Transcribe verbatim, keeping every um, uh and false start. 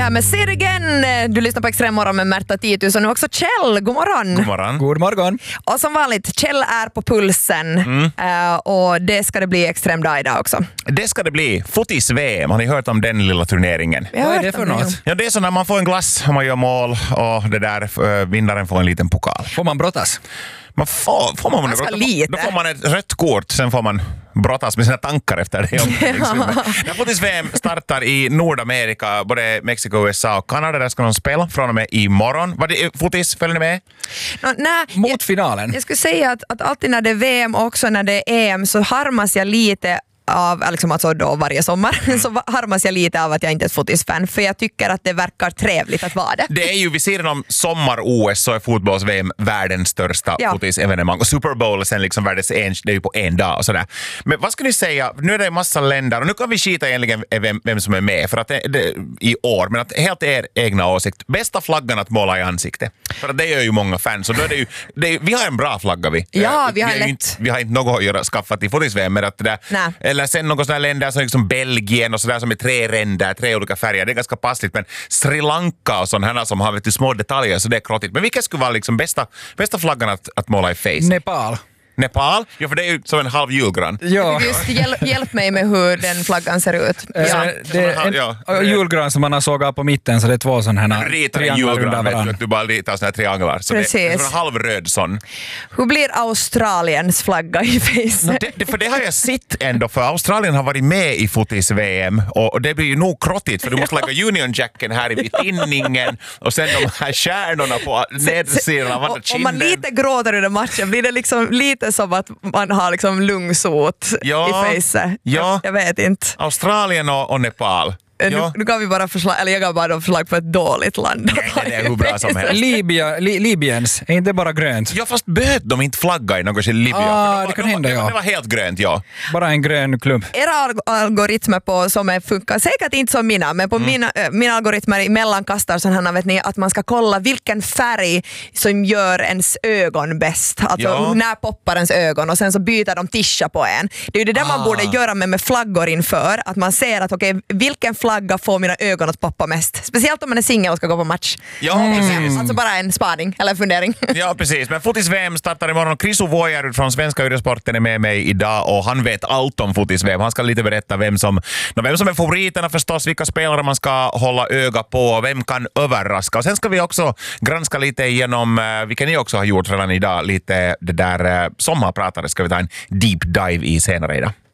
Ja, men se det igen. Du lyssnar på Extremmorgon med Märta Titus och nu också Kjell. God morgon. God morgon. God morgon. Och som vanligt, Kjell är på pulsen mm. uh, och det ska det bli extrem dag idag också. Det ska det bli. Fotis-V M. Har ni hört om den lilla turneringen? Vad är det för något? Ja, det är så när man får en glass och man gör mål och det där uh, vinnaren får en liten pokal. Får man brottas? Man får, får man Ganska brottas, lite. Då får man ett rött kort, sen får man brottas med sina tankar efter det. Ja. Fotis-V M startar i Nordamerika, både Mexiko, U S A och Kanada. Där ska de spela från och med imorgon. Vad det, fotis, följer ni med? No, nej, Mot jag, finalen. Jag skulle säga att, att alltid när det är V M och också när det är E M så harmas jag lite av, liksom alltså då varje sommar, mm. så harmas jag lite av att jag inte är ett fotisfan, för jag tycker att det verkar trevligt att vara det. Det är ju, vid sidan om sommar-O S så är fotbolls-V M världens största ja. fotisevenemang. Och Super Bowl sen liksom världens en, det är ju på en dag och sådär. Men vad ska ni säga, nu är det en massa länder och nu kan vi skita egentligen vem, vem som är med för att det, det, i år, men att helt er egna åsikt. Bästa flaggan att måla i ansikte. För att det gör ju många fans och då är det ju, det är, vi har en bra flagga vi. Ja, vi har vi lätt. Inte, vi har inte något att göra skaffat i fotis-V M, men att det där, eller sen några sådana länder som liksom Belgien och sådär som är tre ränder, tre olika färger, det är ganska passligt, men Sri Lanka och sådana här som har vet du, små detaljer så det är krottigt. Men vilka skulle vara liksom bästa, bästa flaggan att, att måla i face? Nepal. Nepal? Ja, för det är ju som en halv julgran. Ja. Just, hjälp, hjälp mig med hur den flaggan ser ut. Ja. Ja, det är en ja. julgran som man har sågat på mitten så det är två sådana här trianglar under varandra. Du bara ritar sådana här trianglar. Så precis. Det är en halvröd sån. Hur blir Australiens flagga i face? No, det, det, för det har jag sett ändå, för Australien har varit med i fotis-V M och, och det blir ju nog krottigt för du måste lägga Union Jacken här i tinningen och sen de här stjärnorna på nedsidan av andra kinden. Om man lite gråter under matchen blir det liksom lite som att man har liksom lungsot ja, i face. Ja. Jag, jag vet inte. Australien och, och Nepal. Ja. Nu, nu kan vi bara förslag, eller jag kan bara förslag på ett dåligt land. Nej, det är hur bra som helst. Libya, li, Libyens, är inte bara grönt? Ja, fast böt de inte flagga i något i Libya? Ah, de, det kan de, hända, de, ja. Det var helt grönt, ja. Bara en grön klump. Era algoritmer på som är funkar säkert inte som mina, men på mm. mina, äh, mina algoritmer i mellankastar så här, vet ni, att man ska kolla vilken färg som gör ens ögon bäst. Alltså ja. när poppar ens ögon och sen så byter de tischa på en. Det är ju det där ah. man borde göra med, med flaggor inför, att man ser att okej, okay, vilken flagga får mina ögon ögon att poppa mest. Speciellt om man är singel och ska gå på match. Ja, precis. Mm. Alltså bara en spaning eller fundering. Ja, precis. Men fotis-V M startar imorgon. Chris Ovojarud från Svenska Yrdesporten är med mig idag och han vet allt om fotis-V M. Han ska lite berätta vem som, vem som är favoriterna förstås, vilka spelare man ska hålla öga på, vem kan överraska. Och sen ska vi också granska lite igenom, vilket ni också har gjort redan idag, lite det där sommarpratare ska vi ta en deep dive i senare idag.